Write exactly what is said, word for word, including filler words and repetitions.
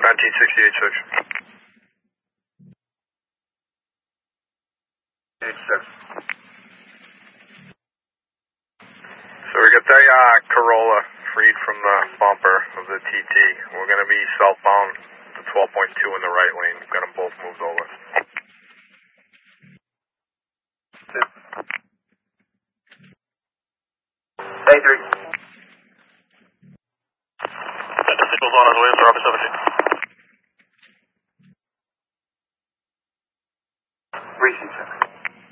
nineteen sixty-eight, switch. eighty-six. So we got the uh, Corolla freed from the bumper of the T T. We're going to be southbound to twelve point two in the right lane. We've got them both moved over. eighty-three. Got the signals on his way, sir, seventeen.